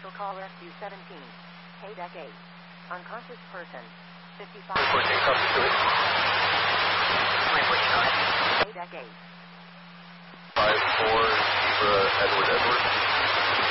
Special Call Rescue 17. KDEC 8. Unconscious person. 55. Reporting, copy to it. KDEC 8. 5-4, Edward.